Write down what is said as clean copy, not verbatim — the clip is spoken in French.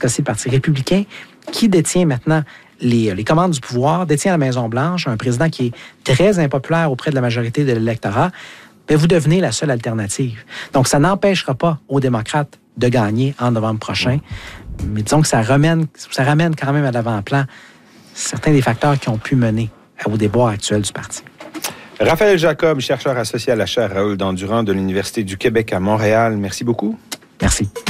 cas-ci le Parti républicain, qui détient maintenant les commandes du pouvoir, détient la Maison-Blanche, un président qui est très impopulaire auprès de la majorité de l'électorat, bien, vous devenez la seule alternative. Donc, ça n'empêchera pas aux démocrates de gagner en novembre prochain, mais disons que ça ramène quand même à l'avant-plan certains des facteurs qui ont pu mener au déboire actuel du parti. Raphaël Jacob, chercheur associé à la chaire Raoul Dandurand de l'Université du Québec à Montréal. Merci beaucoup. Merci.